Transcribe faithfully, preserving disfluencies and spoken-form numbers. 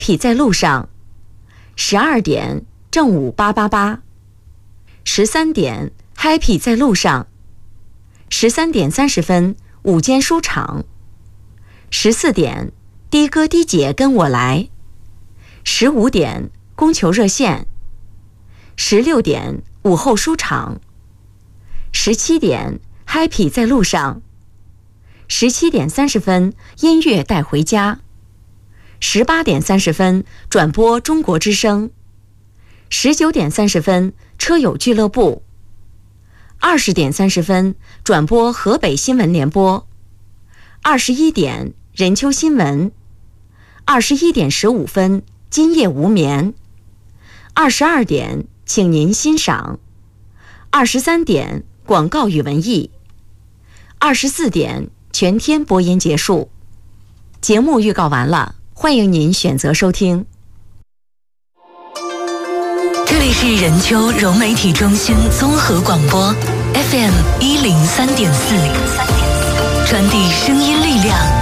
Happy 在路上。十二点正午八八八。十三点 Happy 在路上。十三点三十分午间书场。十四点的哥的姐跟我来。十五点供求热线。十六点午后书场。十七点 Happy 在路上。十七点三十分音乐带回家。十八点三十分转播中国之声。十九点三十分车友俱乐部。二十点三十分转播河北新闻联播。二十一点任秋新闻。二十一点十五分今夜无眠。二十二点请您欣赏。二十三点广告与文艺。二十四点全天播音结束。节目预告完了，欢迎您选择收听。 这里是任丘融媒体中心综合广播 F M 一零三点四，传递声音力量，